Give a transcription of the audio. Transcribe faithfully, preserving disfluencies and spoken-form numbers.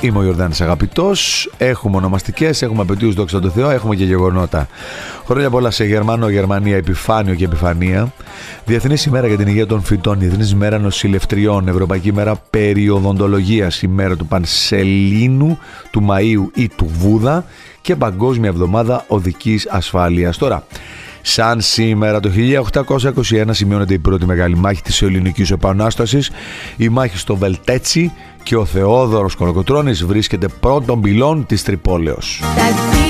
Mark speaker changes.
Speaker 1: Είμαι ο Ιορδάνης Αγαπητός. Έχουμε ονομαστικές, έχουμε απαιτίους, δόξα τω Θεώ, έχουμε και γεγονότα. Χρόνια πολλά σε Γερμανό, Γερμανία, Επιφάνιο και Επιφανία. Διεθνής ημέρα για την υγεία των φυτών, Διεθνής ημέρα νοσηλευτριών, Ευρωπαϊκή ημέρα περιοδοντολογίας, ημέρα του Πανσελίνου, του Μαΐου ή του Βούδα και Παγκόσμια εβδομάδα οδικής ασφάλειας. Τώρα, σαν σήμερα το χίλια οκτακόσια είκοσι ένα σημειώνεται η πρώτη μεγάλη μάχη της Ελληνικής Επανάστασης, η μάχη στο Βελτέτσι, και ο Θεόδωρος Κολοκοτρώνης βρίσκεται πρώτον πυλών της Τρυπόλεως.